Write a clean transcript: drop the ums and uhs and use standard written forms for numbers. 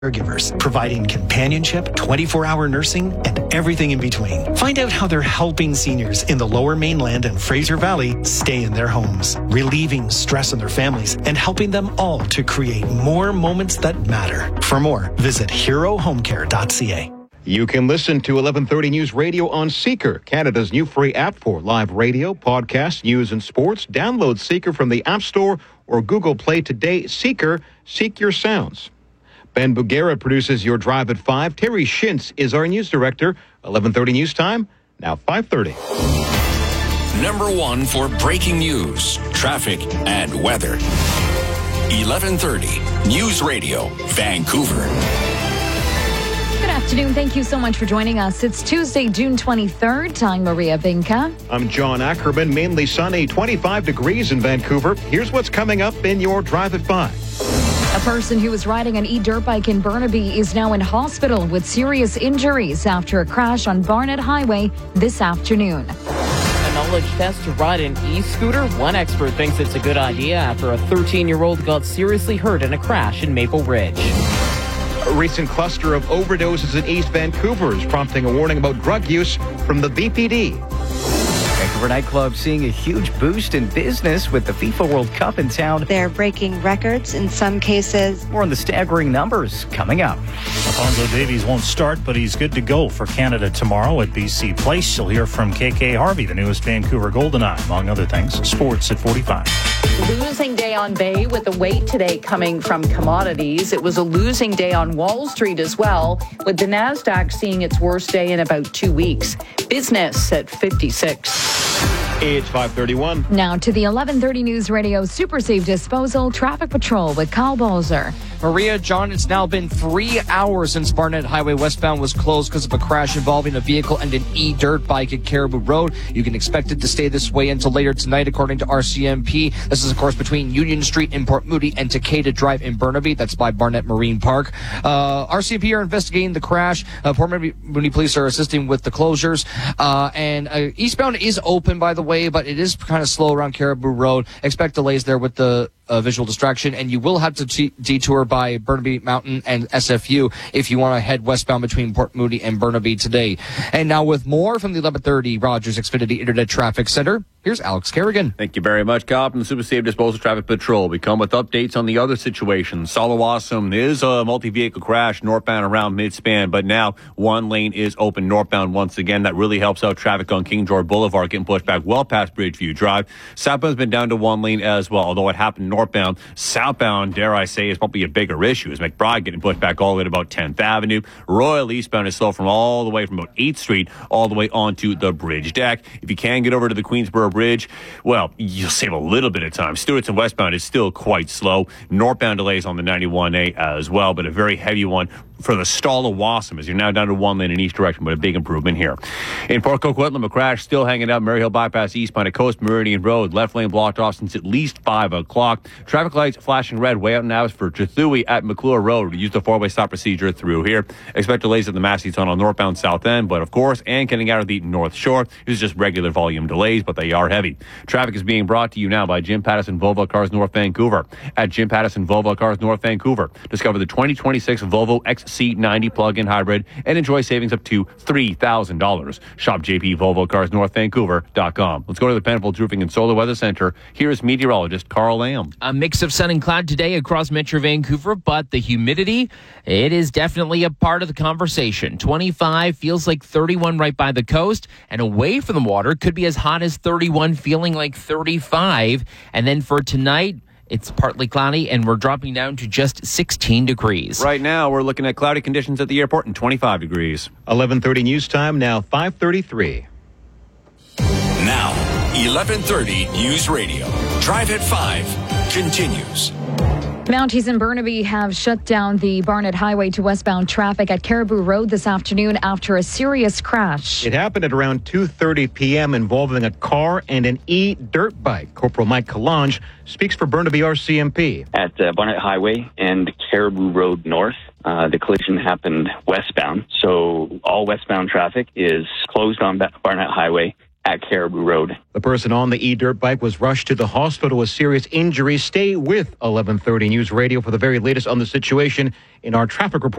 caregivers, providing companionship, 24-hour nursing, and everything in between. Find out how they're helping seniors in the Lower Mainland and Fraser Valley stay in their homes, relieving stress on their families, and helping them all to create more moments that matter. For more, visit herohomecare.ca. You can listen to 1130 News Radio on Seeker, Canada's new free app for live radio, podcasts, news, and sports. Download Seeker from the App Store or Google Play today. Seeker, seek your sounds. Ben Bugera produces Your Drive at 5. Terry Shintz is our news director. 11:30 news time, now 5:30. Number one for breaking news, traffic, and weather. 11:30 News Radio, Vancouver. Good afternoon. Thank you so much for joining us. It's Tuesday, June 23rd. I'm Maria Vinca. I'm John Ackerman. Mainly sunny, 25 degrees in Vancouver. Here's what's coming up in Your Drive at 5. A person who was riding an e-dirt bike in Burnaby is now in hospital with serious injuries after a crash on Barnett Highway this afternoon. A knowledge test to ride an e-scooter? One expert thinks it's a good idea after a 13-year-old got seriously hurt in a crash in Maple Ridge. A recent cluster of overdoses in East Vancouver is prompting a warning about drug use from the BPD. Vancouver nightclubs seeing a huge boost in business with the FIFA World Cup in town. They're breaking records in some cases. More on the staggering numbers coming up. Alfonso Davies won't start, but he's good to go for Canada tomorrow at BC Place. You'll hear from KK Harvey, the newest Vancouver Goldeneye, among other things. Sports at 45. Losing day on Bay with the weight today coming from commodities. It was a losing day on Wall Street as well, with the Nasdaq seeing its worst day in about 2 weeks. Business at 56. It's 5:31. Now to the 11:30 News Radio Super Safe Disposal Traffic Patrol with Kyle Balzer. Maria, John, it's now been 3 hours since Barnett Highway westbound was closed because of a crash involving a vehicle and an e-dirt bike at Caribou Road. You can expect it to stay this way until later tonight, according to RCMP. This is, of course, between Union Street in Port Moody and Takeda Drive in Burnaby. That's by Barnett Marine Park. RCMP are investigating the crash. Port Moody Police are assisting with the closures. And eastbound is open, by the way, but it is kind of slow around Caribou Road. Expect delays there with the visual distraction, and you will have to detour by Burnaby Mountain and SFU if you want to head westbound between Port Moody and Burnaby today. And now with more from the 1130 Rogers Xfinity Internet Traffic Center, here's Alex Kerrigan. Thank you very much, Kyle, from the Super Safe Disposal Traffic Patrol. We come with updates on the other situations. Solawasam is a multi-vehicle crash northbound around Midspan, but now one lane is open northbound once again. That really helps out traffic on King George Boulevard, getting pushed back well past Bridgeview Drive. Southbound's been down to one lane as well, although it happened northbound. Southbound, dare I say, is probably a bigger issue, as McBride getting pushed back all the way to about 10th Avenue. Royal eastbound is slow from all the way from about 8th Street all the way onto the bridge deck. If you can get over to the Queensboro Bridge, well, you'll save a little bit of time. Stewartson westbound is still quite slow. Northbound delays on the 91A as well, but a very heavy one for the Stala-Wassam, as you're now down to one lane in each direction, but a big improvement here. In Port Coquitlam, a crash still hanging out Maryhill Bypass eastbound at Coast Meridian Road. Left lane blocked off since at least 5 o'clock. Traffic lights flashing red way out now for Chethui at McClure Road. Use the four-way stop procedure through here. Expect delays at the Massey Tunnel northbound south end, but of course, and getting out of the North Shore. It's just regular volume delays, but they are heavy. Traffic is being brought to you now by Jim Pattison Volvo Cars North Vancouver. At Jim Pattison Volvo Cars North Vancouver, discover the 2026 Volvo XC90 plug-in hybrid and enjoy savings up to $3,000. Shop JP Volvo Cars North Vancouver.com. Let's go to the Penfolds Roofing and Solar Weather Center. Here is meteorologist Carl Lamb. A mix of sun and cloud today across Metro Vancouver, but the humidity, it is definitely a part of the conversation. 25 feels like 31 right by the coast, and away from the water could be as hot as 31, feeling like 35. And then for tonight, it's partly cloudy, and we're dropping down to just 16 degrees. Right now, we're looking at cloudy conditions at the airport and 25 degrees. 11:30 news time, now 5:33. Now, 11:30 News Radio. Drive at 5 continues. Mounties in Burnaby have shut down the Barnett Highway to westbound traffic at Caribou Road this afternoon after a serious crash. It happened at around 2:30 p.m. involving a car and an e-dirt bike. Corporal Mike Kalange speaks for Burnaby RCMP. At Barnett Highway and Caribou Road North, the collision happened westbound. So all westbound traffic is closed on Barnett Highway at Caribou Road. The person on the e-dirt bike was rushed to the hospital with serious injuries. Stay with 1130 News Radio for the very latest on the situation in our traffic report.